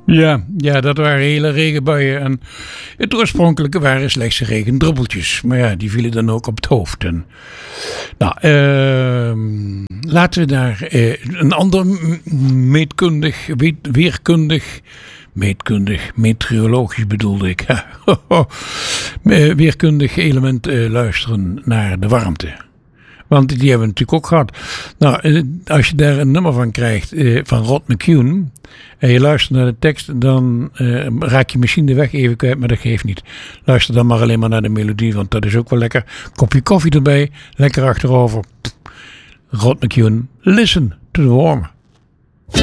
Ja, dat waren hele regenbuien. En het oorspronkelijke waren slechts regendruppeltjes. Maar ja, die vielen dan ook op het hoofd. En, nou, laten we daar een ander meteorologisch bedoelde ik. Weerkundig element luisteren naar de warmte. Want die hebben we natuurlijk ook gehad. Nou, als je daar een nummer van krijgt van Rod McKuen en je luistert naar de tekst, dan raak je misschien de weg even kwijt, maar dat geeft niet. Luister dan maar alleen maar naar de melodie, want dat is ook wel lekker. Kopje koffie erbij, lekker achterover. Rod McKuen, listen to the warm.